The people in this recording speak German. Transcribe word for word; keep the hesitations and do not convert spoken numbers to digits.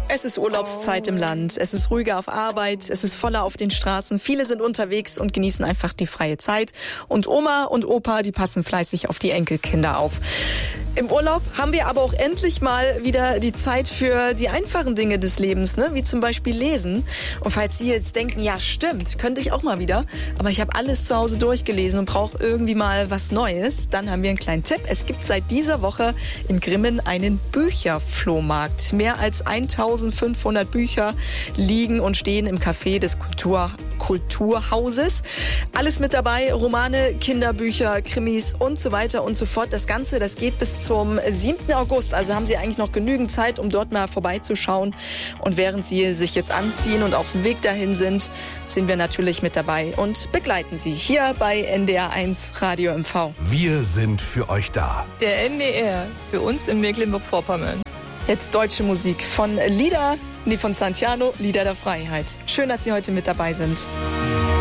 Es ist Urlaubszeit im Land, es ist ruhiger auf Arbeit, es ist voller auf den Straßen. Viele sind unterwegs und genießen einfach die freie Zeit. Und Oma und Opa, die passen fleißig auf die Enkelkinder auf. Im Urlaub haben wir aber auch endlich mal wieder die Zeit für die einfachen Dinge des Lebens, ne? Wie zum Beispiel Lesen. Und falls Sie jetzt denken, ja stimmt, könnte ich auch mal wieder, aber ich habe alles zu Hause durchgelesen und brauche irgendwie mal was Neues, dann haben wir einen kleinen Tipp. Es gibt seit dieser Woche in Grimmen einen Bücherflohmarkt. Mehr als eintausendfünfhundert Bücher liegen und stehen im Café des Kultur Kulturhauses. Alles mit dabei, Romane, Kinderbücher, Krimis und so weiter und so fort. Das Ganze, das geht bis zum siebten August. Also haben Sie eigentlich noch genügend Zeit, um dort mal vorbeizuschauen. Und während Sie sich jetzt anziehen und auf dem Weg dahin sind, sind wir natürlich mit dabei und begleiten Sie hier bei N D R eins Radio M V. Wir sind für euch da. Der N D R, für uns in Mecklenburg-Vorpommern. Jetzt deutsche Musik von Lieder, nee, von Santiano, Lieder der Freiheit. Schön, dass Sie heute mit dabei sind.